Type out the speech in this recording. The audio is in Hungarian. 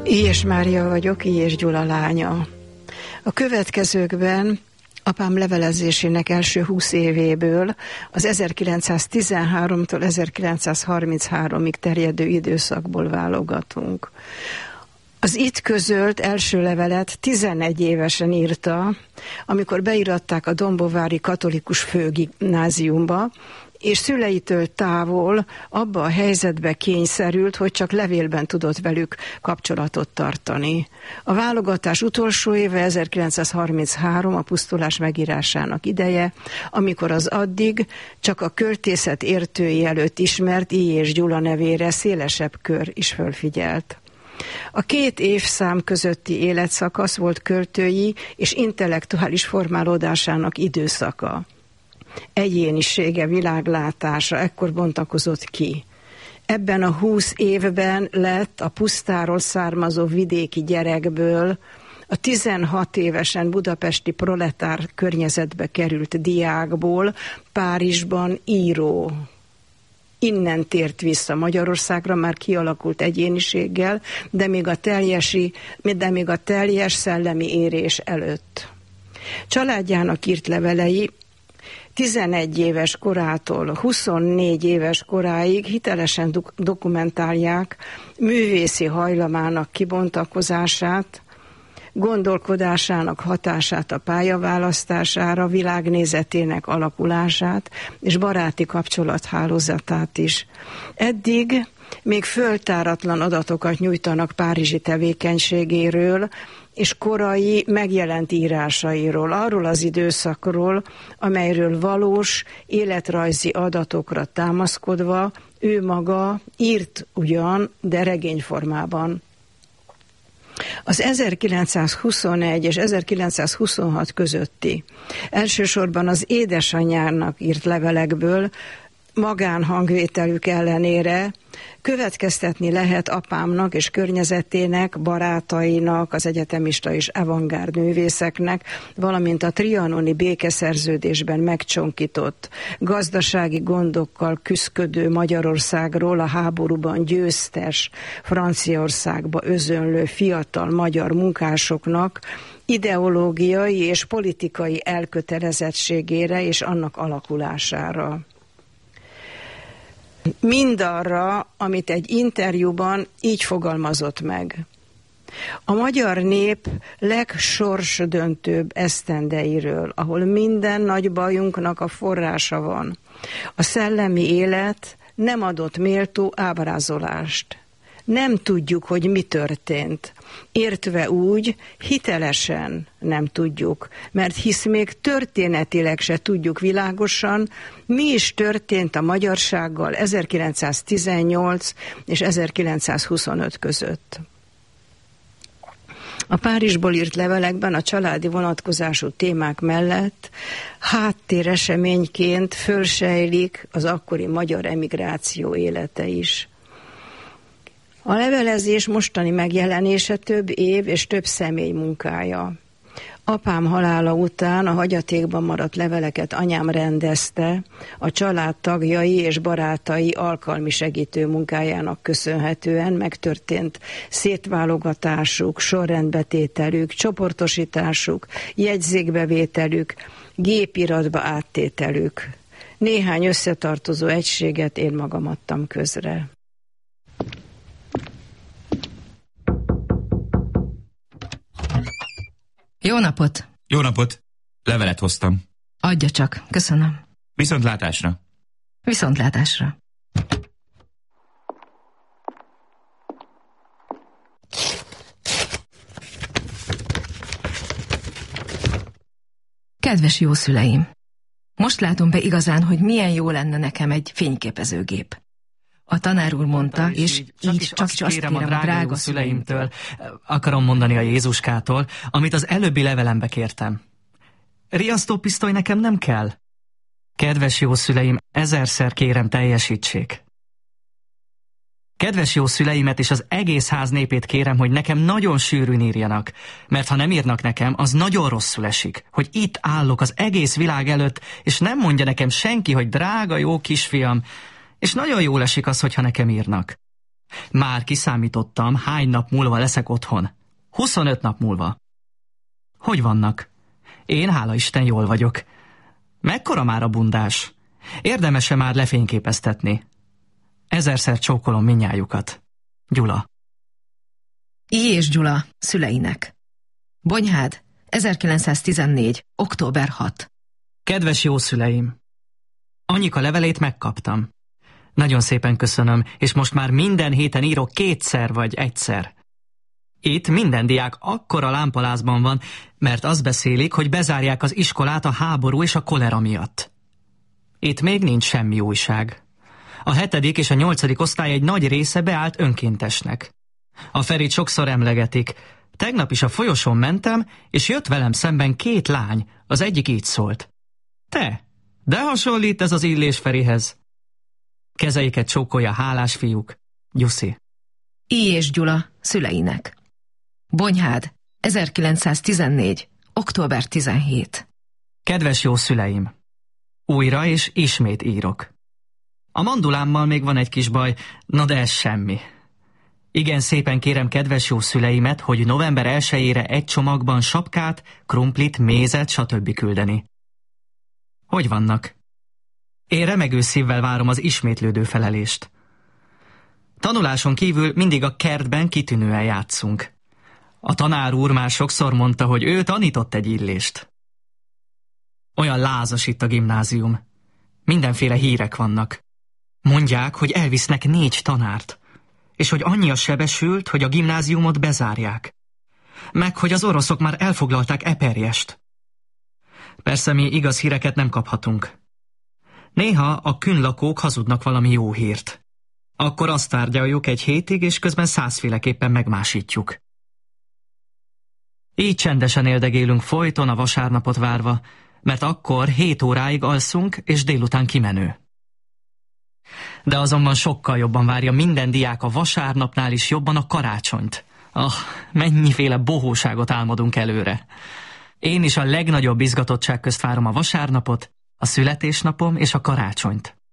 Illyes Mária vagyok, Illyes Gyula lánya. A következőkben apám levelezésének első 20 évéből az 1913-tól 1933-ig terjedő időszakból válogatunk. Az itt közölt első levelet 11 évesen írta, amikor beiratták a Dombovári Katolikus Főgimnáziumba, és szüleitől távol abba a helyzetbe kényszerült, hogy csak levélben tudott velük kapcsolatot tartani. A válogatás utolsó éve 1933 a pusztulás megírásának ideje, amikor az addig csak a költészet értői előtt ismert Illyes Gyula nevére szélesebb kör is fölfigyelt. A két évszám közötti életszakasz volt költői és intellektuális formálódásának időszaka. Egyénisége, világlátása ekkor bontakozott ki. Ebben a 20 évben lett a pusztáról származó vidéki gyerekből, a 16 évesen budapesti proletár környezetbe került diákból Párizsban író. Innen tért vissza Magyarországra, már kialakult egyéniséggel, de még a teljes szellemi érés előtt. Családjának írt levelei 11 éves korától 24 éves koráig hitelesen dokumentálják művészi hajlamának kibontakozását, gondolkodásának hatását a pályaválasztására, világnézetének alakulását és baráti kapcsolathálózatát is. Eddig még föltáratlan adatokat nyújtanak párizsi tevékenységéről, és korai megjelent írásairól, arról az időszakról, amelyről valós életrajzi adatokra támaszkodva ő maga írt ugyan, de regényformában. Az 1921 és 1926 közötti, elsősorban az édesanyjának írt levelekből magánhangvételük ellenére következtetni lehet apámnak és környezetének, barátainak, az egyetemista és avantgárd művészeknek, valamint a trianoni békeszerződésben megcsonkított, gazdasági gondokkal küszködő Magyarországról a háborúban győztes, Franciaországba özönlő fiatal magyar munkásoknak ideológiai és politikai elkötelezettségére és annak alakulására. Mindarra, amit egy interjúban így fogalmazott meg. A magyar nép legsorsdöntőbb esztendeiről, ahol minden nagy bajunknak a forrása van. A szellemi élet nem adott méltó ábrázolást. Nem tudjuk, hogy mi történt. Értve úgy, hitelesen nem tudjuk, mert hisz még történetileg se tudjuk világosan, mi is történt a magyarsággal 1918 és 1925 között. A Párizsból írt levelekben a családi vonatkozású témák mellett háttéreseményként fölsejlik az akkori magyar emigráció élete is. A levelezés mostani megjelenése több év és több személy munkája. Apám halála után a hagyatékban maradt leveleket anyám rendezte, a család tagjai és barátai alkalmi segítő munkájának köszönhetően megtörtént szétválogatásuk, sorrendbetételük, csoportosításuk, jegyzékbevételük, gépiratba áttételük. Néhány összetartozó egységet én magam adtam közre. Jó napot! Jó napot! Levelet hoztam. Adja csak, köszönöm. Viszontlátásra! Viszontlátásra! Kedves jó szüleim! Most látom be igazán, hogy milyen jó lenne nekem egy fényképezőgép. A tanár úr mondta, és így csak azt kérem a drága szüleimtől, akarom mondani a Jézuskától, amit az előbbi levelembe kértem. Riasztópisztoly nekem nem kell. Kedves jó szüleim, 1000-szer kérem, teljesítsék. Kedves jó szüleimet és az egész ház népét kérem, hogy nekem nagyon sűrűn írjanak, mert ha nem írnak nekem, az nagyon rosszul esik, hogy itt állok az egész világ előtt, és nem mondja nekem senki, hogy drága jó kisfiam, és nagyon jól esik az, hogyha nekem írnak. Már kiszámítottam, hány nap múlva leszek otthon. 25 nap múlva. Hogy vannak? Én, hála Isten, jól vagyok. Mekkora már a bundás? Érdemes-e már lefényképeztetni? 1000-szer csókolom mindnyájukat. Gyula. I. és Gyula szüleinek. Bonyhád, 1914. október 6. Kedves jó szüleim! Anyika levelét megkaptam. Nagyon szépen köszönöm, és most már minden héten írok 2-szer vagy 1-szer. Itt minden diák akkora lámpalázban van, mert azt beszélik, hogy bezárják az iskolát a háború és a kolera miatt. Itt még nincs semmi újság. A 7. és a 8. osztály egy nagy része beállt önkéntesnek. A Ferit sokszor emlegetik. Tegnap is a folyosón mentem, és jött velem szemben 2 lány, az egyik így szólt. Te, de hasonlít ez az Illés Ferihez. Kezeiket csókolja hálás fiúk. Gyuszi. I. és Gyula szüleinek. Bonyhád, 1914. október 17. Kedves jó szüleim! Újra és ismét írok. A mandulámmal még van egy kis baj, na de ez semmi. Igen szépen kérem kedves jó szüleimet, hogy november 1-ére egy csomagban sapkát, krumplit, mézet, stb. Küldeni. Hogy vannak? Én remegő szívvel várom az ismétlődő felelést. Tanuláson kívül mindig a kertben kitűnően játszunk. A tanár úr már sokszor mondta, hogy ő tanított egy Illést. Olyan lázas itt a gimnázium. Mindenféle hírek vannak. Mondják, hogy elvisznek 4 tanárt, és hogy annyi a sebesült, hogy a gimnáziumot bezárják. Meg, hogy az oroszok már elfoglalták Eperjest. Persze mi igaz híreket nem kaphatunk. Néha a künlakók hazudnak valami jó hírt. Akkor azt tárgyaljuk egy hétig, és közben 100-féleképpen megmásítjuk. Így csendesen éldegélünk folyton a vasárnapot várva, mert akkor 7 óráig alszunk, és délután kimenő. De azonban sokkal jobban várja minden diák a vasárnapnál is jobban a karácsonyt. Mennyiféle bohóságot álmodunk előre. Én is a legnagyobb izgatottság közt várom a vasárnapot, a születésnapom és a karácsonyt.